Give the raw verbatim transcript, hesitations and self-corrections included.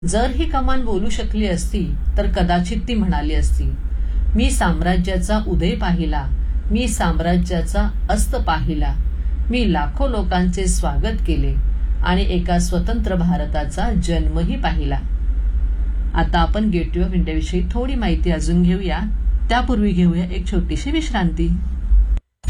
जर ही कमान बोलू शकली असती तर कदाचित ती म्हणाली असती, मी साम्राज्याचा उदय पाहिला, मी साम्राज्याचा अस्त पाहिला, मी लाखो लोकांचे स्वागत केले आणि एका स्वतंत्र भारताचा जन्मही पाहिला. आता आपण गेटवे ऑफ इंडियाविषयी थोडी माहिती अजून घेऊया. त्यापूर्वी घेऊया एक छोटीशी विश्रांती.